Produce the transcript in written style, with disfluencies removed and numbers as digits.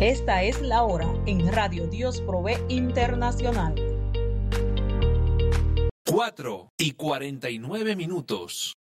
Esta es la hora en Radio Dios Provee Internacional. 4:49.